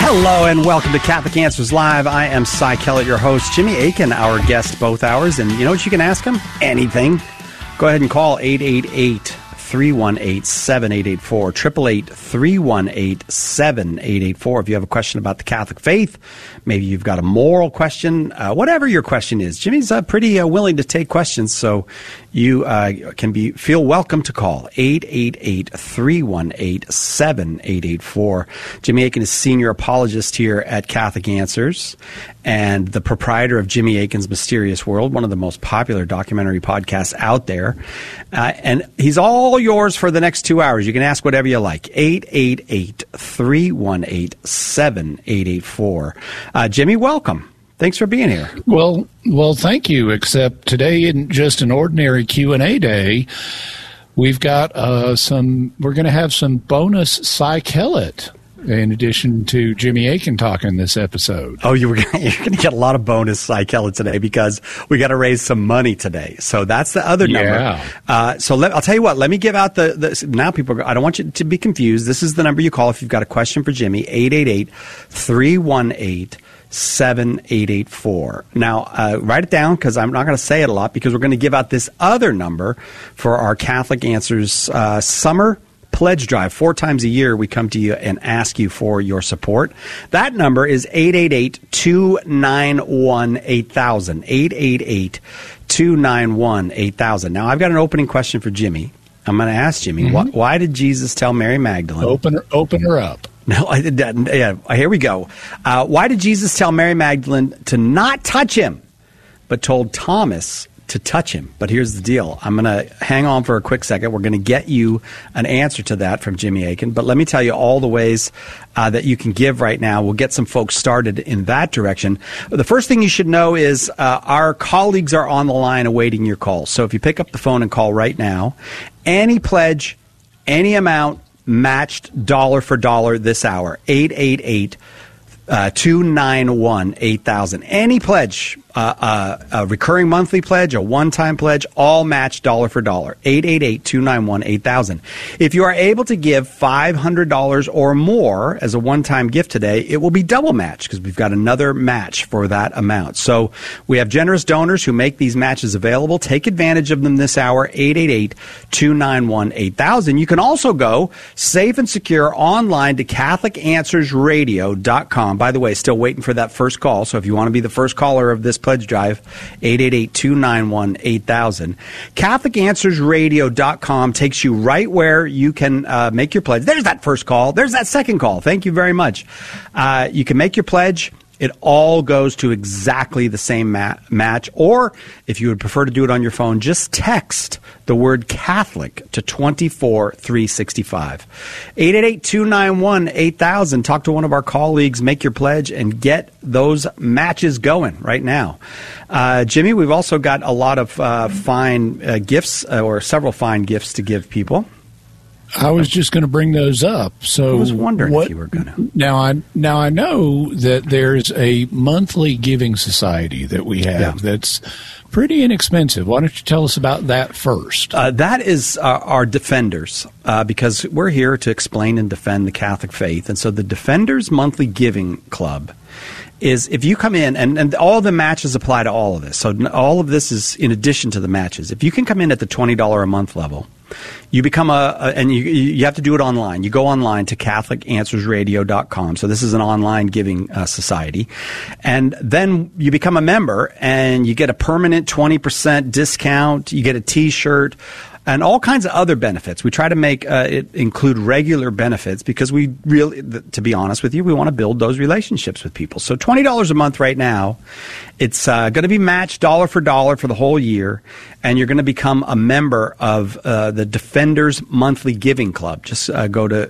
Hello and welcome to Catholic Answers Live. I am Cy Kellett, your host. Jimmy Akin, our guest both hours. And you know what you can ask him? Anything. Go ahead and call 888-318-7884, 888-318-7884. If you have a question about the Catholic faith, maybe you've got a moral question, whatever your question is. Jimmy's pretty willing to take questions, so you can feel welcome to call 888-318-7884. Jimmy Akin is senior apologist here at Catholic Answers and the proprietor of Jimmy Akin's Mysterious World, one of the most popular documentary podcasts out there. And he's all yours for the next 2 hours. You can ask whatever you like. 888-318-7884. Jimmy, welcome. Thanks for being here. Well, thank you. Except today isn't just an ordinary Q&A day. We've got we're going to have some bonus Cy Kellett in addition to Jimmy Akin talking this episode. Oh, you're going to get a lot of bonus Cy Kellett today because we got to raise some money today. So that's the other number. So I'll tell you what. Let me give out now people. I don't want you to be confused. This is the number you call if you've got a question for Jimmy. 888-318-7884. Now, write it down because I'm not going to say it a lot because we're going to give out this other number for our Catholic Answers summer pledge drive. 4 times a year, we come to you and ask you for your support. That number is 888-291-8000. 888-291-8000. Now, I've got an opening question for Jimmy. I'm going to ask Jimmy, why did Jesus tell Mary Magdalene? Open her up. No, I didn't. Yeah, here we go. Why did Jesus tell Mary Magdalene to not touch him, but told Thomas to touch him? But here's the deal. I'm going to hang on for a quick second. We're going to get you an answer to that from Jimmy Akin. But let me tell you all the ways that you can give right now. We'll get some folks started in that direction. The first thing you should know is our colleagues are on the line awaiting your calls. So if you pick up the phone and call right now, any pledge, any amount, matched dollar for dollar this hour. 888-291-8000. Any pledge, a recurring monthly pledge, a one-time pledge, all matched dollar for dollar. 888-291-8000. If you are able to give $500 or more as a one-time gift today, it will be double matched because we've got another match for that amount. So we have generous donors who make these matches available. Take advantage of them this hour. 888-291-8000. You can also go safe and secure online to CatholicAnswersRadio.com. By the way, still waiting for that first call. So if you want to be the first caller of this pledge drive, 888-291-8000. CatholicAnswersRadio.com takes you right where you can make your pledge. There's that first call. There's that second call. Thank you very much. You can make your pledge. It all goes to exactly the same match. Or if you would prefer to do it on your phone, just text the word Catholic to 24365. 888-291-8000. Talk to one of our colleagues, make your pledge, and get those matches going right now. Jimmy, we've also got a lot of fine gifts, or several fine gifts to give people. I was just going to bring those up. So I was wondering if you were going to. Now I know that there's a monthly giving society that we have that's pretty inexpensive. Why don't you tell us about that first? That is our Defenders, because we're here to explain and defend the Catholic faith. And so the Defenders Monthly Giving Club is if you come in, and all the matches apply to all of this. So all of this is in addition to the matches. If you can come in at the $20 a month level, you become and you have to do it online. You go online to CatholicAnswersRadio.com. So this is an online giving society. And then you become a member and you get a permanent 20% discount. You get a T-shirt and all kinds of other benefits. We try to make it include regular benefits because we really, to be honest with you, we want to build those relationships with people. So $20 a month right now, it's going to be matched dollar for dollar for the whole year, and you're going to become a member of the Defenders Monthly Giving Club. Just go to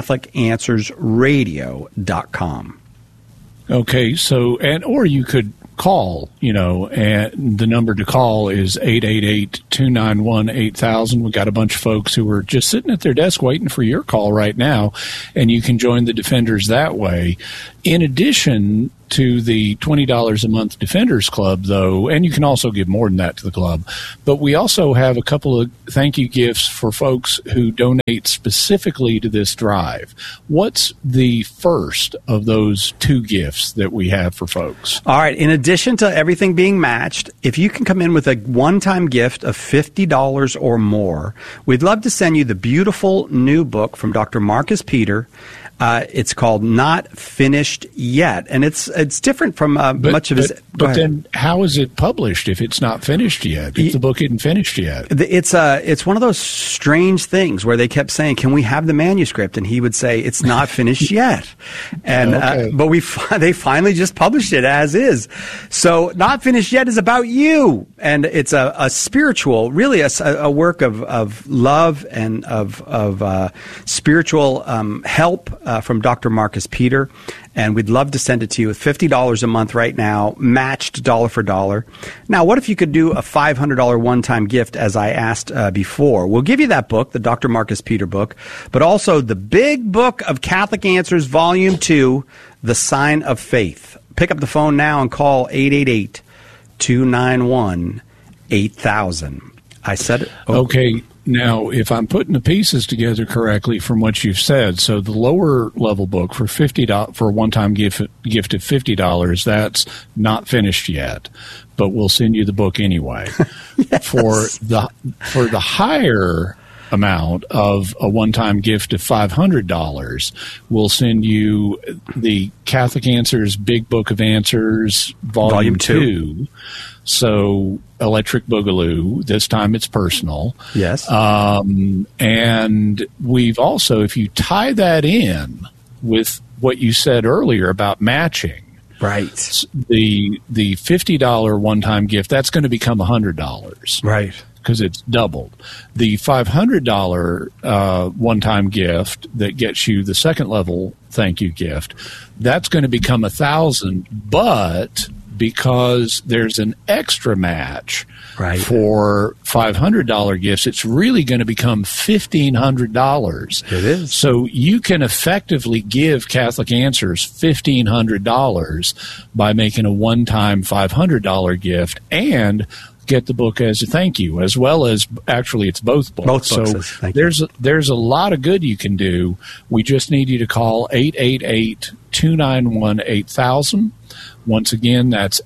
CatholicAnswersRadio.com. Okay, so, or you could call, and the number to call is 888-291-8000. We've got a bunch of folks who are just sitting at their desk waiting for your call right now, and you can join the Defenders that way. In addition, to the $20 a month Defenders Club, though, and you can also give more than that to the club, but we also have a couple of thank you gifts for folks who donate specifically to this drive. What's the first of those two gifts that we have for folks? All right. In addition to everything being matched, if you can come in with a one-time gift of $50 or more, we'd love to send you the beautiful new book from Dr. Marcus Peter. It's called Not Finished Yet, and it's different from much of his. But then, how is it published if it's not finished yet? If the book isn't finished yet, it's one of those strange things where they kept saying, "Can we have the manuscript?" And he would say, "It's not finished yet." And okay. But they finally just published it as is. So, Not Finished Yet is about you, and it's a spiritual, really a work of love and of spiritual help. From Dr. Marcus Peter, and we'd love to send it to you with $50 a month right now, matched dollar for dollar. Now, what if you could do a $500 one-time gift, as I asked before? We'll give you that book, the Dr. Marcus Peter book, but also the Big Book of Catholic Answers, Volume 2, The Sign of Faith. Pick up the phone now and call 888-291-8000. I said it. Oh. Okay. Now, if I'm putting the pieces together correctly from what you've said, so the lower level book for $50 for a one-time gift of $50, that's not finished yet, but we'll send you the book anyway. Yes. For the higher amount of a one-time gift of $500, we'll send you the Catholic Answers Big Book of Answers Volume 2. So, Electric Boogaloo, this time it's personal. Yes. And we've also, if you tie that in with what you said earlier about matching, right, the $50 one-time gift, that's going to become $100. Right. Because it's doubled. The $500 one-time gift that gets you the second level thank you gift, that's going to become $1,000, but because there's an extra match for $500 gifts, it's really going to become $1,500. It is. So you can effectively give Catholic Answers $1,500 by making a one-time $500 gift and get the book as a thank you, as well as actually it's both books. Both books. So there's a lot of good you can do. We just need you to call 888-291-8000. Once again, that's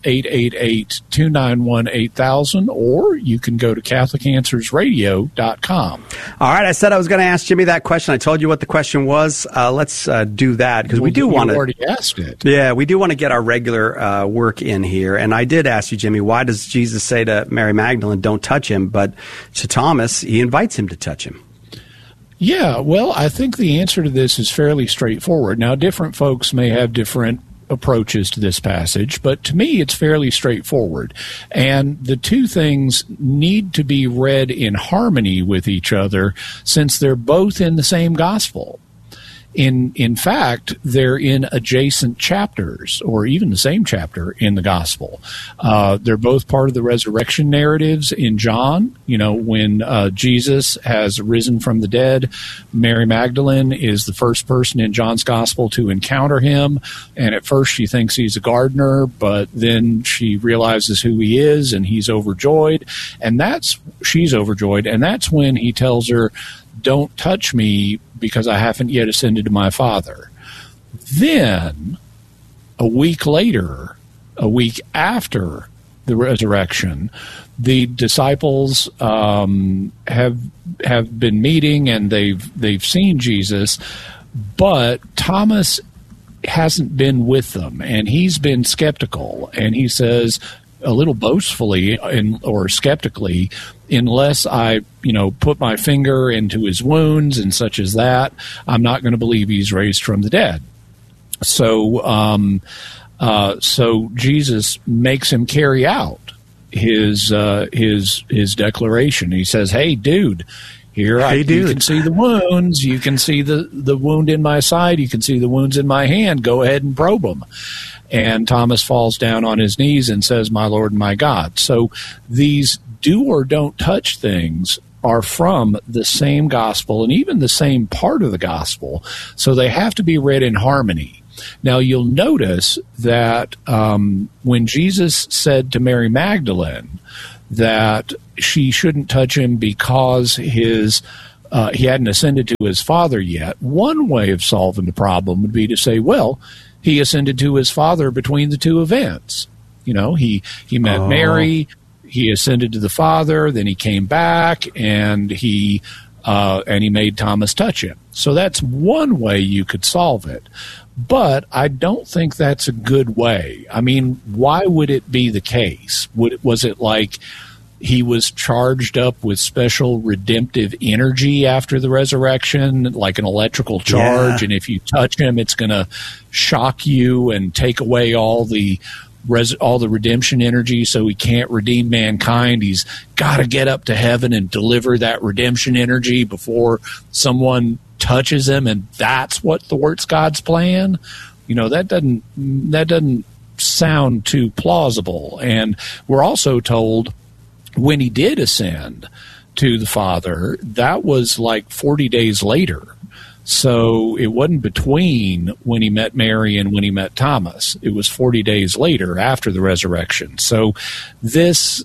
888-291-8000, or you can go to CatholicAnswersRadio.com. All right, I said I was going to ask Jimmy that question. I told you what the question was. Let's do that, because we do want to. You already asked it. Yeah, we do want to get our regular work in here. And I did ask you, Jimmy, why does Jesus say to Mary Magdalene, don't touch him? But to Thomas, he invites him to touch him. Yeah, well, I think the answer to this is fairly straightforward. Now, different folks may have different approaches to this passage, but to me it's fairly straightforward. And the two things need to be read in harmony with each other since they're both in the same gospel. In fact, they're in adjacent chapters, or even the same chapter in the gospel. They're both part of the resurrection narratives in John. You know, when Jesus has risen from the dead, Mary Magdalene is the first person in John's gospel to encounter him. And at first she thinks he's a gardener, but then she realizes who he is, and he's overjoyed. And she's overjoyed. And that's when he tells her, don't touch me because I haven't yet ascended to my Father. Then, a week later, a week after the resurrection, the disciples have been meeting and they've seen Jesus, but Thomas hasn't been with them, and he's been skeptical, and he says, a little boastfully or skeptically, unless I, put my finger into his wounds and such as that, I'm not going to believe he's raised from the dead. So, so Jesus makes him carry out his declaration. He says, "Hey, dude, you can see the wounds. You can see the wound in my side. You can see the wounds in my hand. Go ahead and probe them." And Thomas falls down on his knees and says, "My Lord and my God." So these do or don't touch things are from the same gospel and even the same part of the gospel. So they have to be read in harmony. Now, you'll notice that when Jesus said to Mary Magdalene that she shouldn't touch him because he hadn't ascended to his Father yet, one way of solving the problem would be to say, well, he ascended to his Father between the two events. You know, he met Mary, he ascended to the Father, then he came back, and he made Thomas touch him. So that's one way you could solve it. But I don't think that's a good way. I mean, why would it be the case? Was it like he was charged up with special redemptive energy after the resurrection, like an electrical charge, and if you touch him, it's going to shock you and take away all the redemption energy, so he can't redeem mankind? He's got to get up to heaven and deliver that redemption energy before someone touches him, and that's what thwarts God's plan. You know, that doesn't sound too plausible. And we're also told when he did ascend to the Father, that was like 40 days later. So it wasn't between when he met Mary and when he met Thomas. It was 40 days later after the resurrection. So this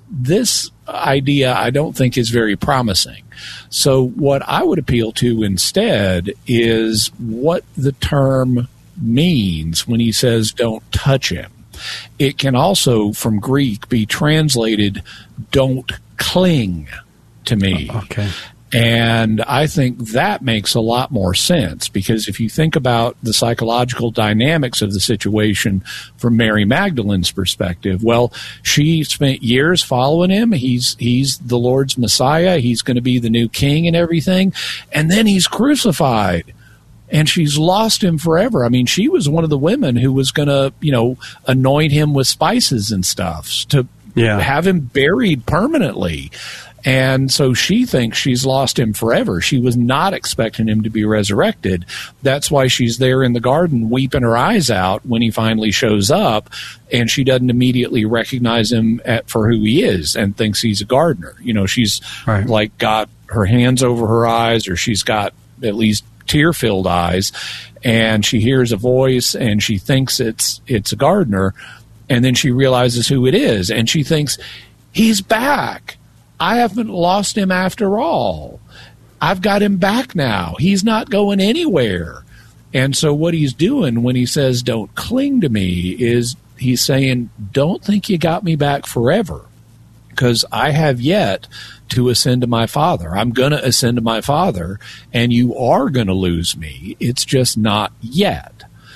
idea I don't think is very promising. So what I would appeal to instead is what the term means when he says don't touch him. It can also, from Greek, be translated don't cling to me. Okay. And I think that makes a lot more sense, because if you think about the psychological dynamics of the situation from Mary Magdalene's perspective, well, she spent years following him. He's the Lord's Messiah. He's going to be the new king and everything. And then he's crucified. And she's lost him forever. I mean, she was one of the women who was going to, anoint him with spices and stuff to have him buried permanently. And so she thinks she's lost him forever. She was not expecting him to be resurrected. That's why she's there in the garden weeping her eyes out when he finally shows up, and she doesn't immediately recognize him for who he is and thinks he's a gardener. You know, she's like got her hands over her eyes, or she's got at least tear-filled eyes, and she hears a voice and she thinks it's a gardener, and then she realizes who it is, and she thinks, he's back. I haven't lost him after all. I've got him back now. He's not going anywhere. And so what he's doing when he says don't cling to me is he's saying, don't think you got me back forever, because I have yet to ascend to my Father. I'm going to ascend to my Father, and you are going to lose me. It's just not yet.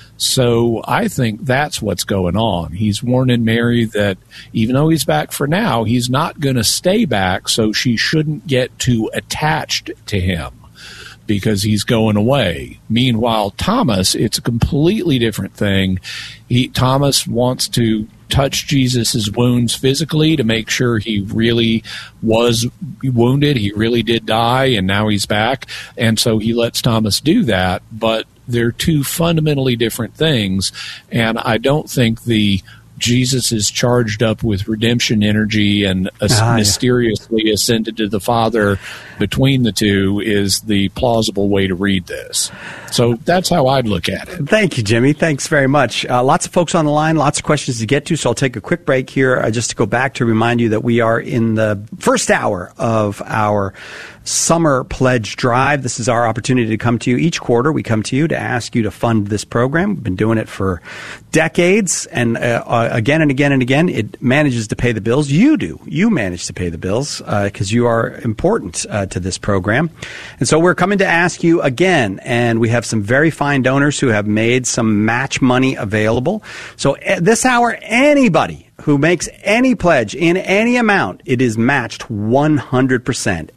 So I think that's what's going on. He's warning Mary that even though he's back for now, he's not going to stay back, so she shouldn't get too attached to him because he's going away. Meanwhile, Thomas, it's a completely different thing. Thomas wants to touch Jesus' wounds physically to make sure he really was wounded. He really did die, and now he's back. And so he lets Thomas do that, but they're two fundamentally different things. And I don't think Jesus is charged up with redemption energy and mysteriously ascended to the Father between the two is the plausible way to read this. So that's how I'd look at it. Thank you, Jimmy. Thanks very much. Lots of folks on the line, lots of questions to get to, so I'll take a quick break here just to go back to remind you that we are in the first hour of our Summer Pledge Drive. This is our opportunity to come to you each quarter. We come to you to ask you to fund this program. We've been doing it for decades, and again and again and again, it manages to pay the bills. You do. You manage to pay the bills because you are important to this program. And so we're coming to ask you again, and we have some very fine donors who have made some match money available. So this hour, anybody who makes any pledge in any amount, it is matched 100%.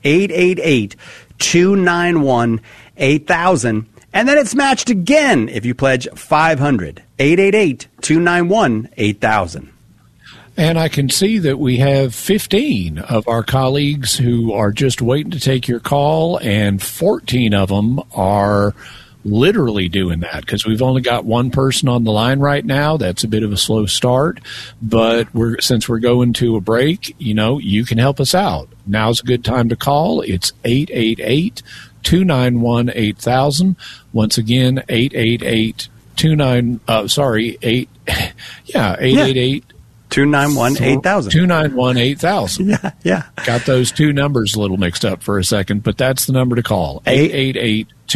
888-291-8000. And then it's matched again if you pledge $500. 888-291-8000. And I can see that we have 15 of our colleagues who are just waiting to take your call, and 14 of them are literally doing that because we've only got one person on the line right now. That's a bit of a slow start, but since we're going to a break, you can help us out. Now's a good time to call. It's 888-291-8000. Once again, 888 888 291 8000. 291 8000. Yeah. Got those two numbers a little mixed up for a second, but that's the number to call. 888